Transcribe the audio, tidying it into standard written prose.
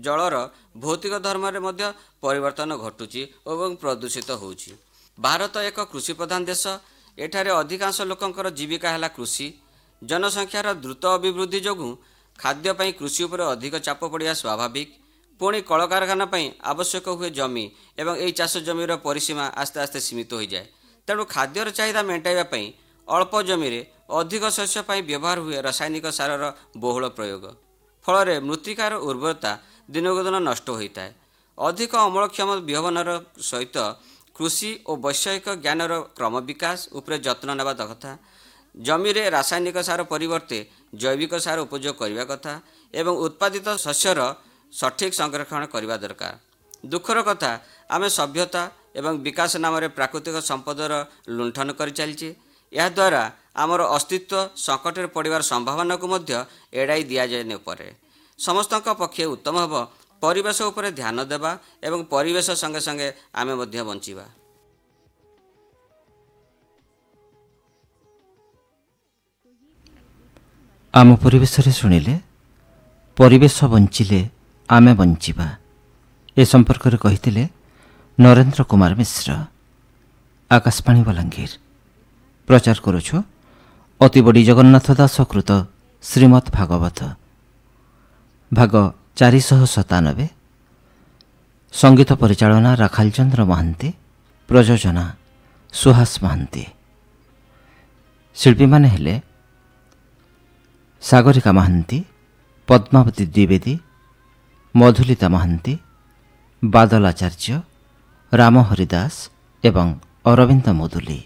ଜଳର ଭୌତିକ ଧର୍ମରେ ମଧ୍ୟ ପରିବର୍ତ୍ତନ ଘଟୁଛି ଏବଂ ପ୍ରଦୂଷିତ ହେଉଛି। ଭାରତ ଏକ କୃଷି ପ୍ରଧାନ ଦେଶ। ଏଠାରେ ଅଧିକାଂଶ ଲୋକଙ୍କର ଜୀବିକା ହେଲା କୃଷି। ଜନସଂଖ୍ୟାର ଦ୍ରୁତ ଅଭିବୃଦ୍ଧି ଯୋଗୁଁ ଖାଦ୍ୟ ପାଇଁ କୃଷି ଉପରେ ଅଧିକ ଚାପ ପଡ଼ିବା ସ୍ୱାଭାବିକ। ପୁଣି କଳକାରଖାନା ପାଇଁ ଆବଶ୍ୟକ ହୁଏ ଜମି ଏବଂ ଏହି ଚାଷ ଜମିର ପରିସୀମା ଆସ୍ତେ ଆସ୍ତେ ସୀମିତ ହୋଇଯାଏ। ତେଣୁ ଖାଦ୍ୟର ଚାହିଦା ମେଣ୍ଟାଇବା ପାଇଁ ଅଳ୍ପ ଜମିରେ ଅଧିକ ଶସ୍ୟ ପାଇଁ ବ୍ୟବହାର ହୁଏ ରାସାୟନିକ ସାରର ବହୁଳ ପ୍ରୟୋଗ। ଫଳରେ ମୃତ୍ତିକାର ଉର୍ବରତା ଦିନକୁ ଦିନ ନଷ୍ଟ ହୋଇଥାଏ। ଅଧିକ ଅମଳକ୍ଷମ ବିହନର ସହିତ କୃଷି ଓ ବୈଷୟିକ ଜ୍ଞାନର କ୍ରମ ବିକାଶ ଉପରେ ଯତ୍ନ ନେବା କଥା। ଜମିରେ ରାସାୟନିକ ସାର ପରିବର୍ତ୍ତେ ଜୈବିକ ସାର ଉପଯୋଗ କରିବା କଥା ଏବଂ ଉତ୍ପାଦିତ ଶସ୍ୟର ସଠିକ୍ ସଂରକ୍ଷଣ କରିବା ଦରକାର। ଦୁଃଖର କଥା, ଆମେ ସଭ୍ୟତା ଏବଂ ବିକାଶ ନାମରେ ପ୍ରାକୃତିକ ସମ୍ପଦର ଲୁଣ୍ଠନ କରିଚାଲିଛେ। ଏହାଦ୍ୱାରା ଆମର ଅସ୍ତିତ୍ୱ ସଙ୍କଟରେ ପଡ଼ିବାର ସମ୍ଭାବନାକୁ ମଧ୍ୟ ଏଡ଼ାଇ ଦିଆଯାଇ ନପାରେ। ସମସ୍ତଙ୍କ ପକ୍ଷେ ଉତ୍ତମ ହେବ ପରିବେଶ ଉପରେ ଧ୍ୟାନ ଦେବା ଏବଂ ପରିବେଶ ସଙ୍ଗେ ସଙ୍ଗେ ଆମେ ମଧ୍ୟ ବଞ୍ଚିବା। ଆମ ପରିବେଶରେ ଶୁଣିଲେ ପରିବେଶ ବଞ୍ଚିଲେ ଆମେ ବଞ୍ଚିବା। ଏ ସମ୍ପର୍କରେ କହିଥିଲେ ନରେନ୍ଦ୍ର କୁମାର ମିଶ୍ର। ଆକାଶବାଣୀ ବଲାଙ୍ଗୀର। ପ୍ରଚାର କରୁଛୁ ଅତିବଡ଼ି ଜଗନ୍ନାଥ ଦାସ କୃତ ଶ୍ରୀମଦ୍ ଭାଗବତ ଭାଗ 497। ସଙ୍ଗୀତ ପରିଚାଳନା ରାଖାଲ ଚନ୍ଦ୍ର ମହାନ୍ତି। ପ୍ରଯୋଜନା ସୁହାସ ମହାନ୍ତି। ଶିଳ୍ପୀମାନେ ହେଲେ ସାଗରିକା ମହାନ୍ତି, ପଦ୍ମାବତୀ ଦ୍ୱିବେଦୀ, ମଧୁଲିତା ମହାନ୍ତି, ବାଦଲ ଆଚାର୍ଯ୍ୟ, ରାମ ହରିଦାସ ଏବଂ ଅରବିନ୍ଦ ମୁଦୁଲି।